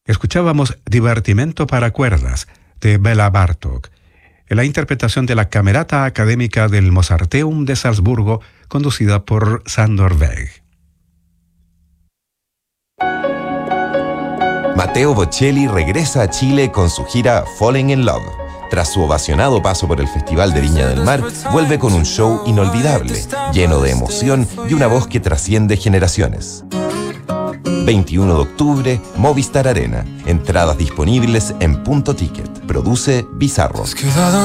Escuchábamos Divertimento para cuerdas, de Bela Bartók, en la interpretación de la Camerata Académica del Mozarteum de Salzburgo, conducida por Sándor Weg. Matteo Bocelli regresa a Chile con su gira Falling in Love. Tras su ovacionado paso por el Festival de Viña del Mar, vuelve con un show inolvidable, lleno de emoción y una voz que trasciende generaciones. 21 de octubre, Movistar Arena. Entradas disponibles en Punto Ticket. Produce Bizarro.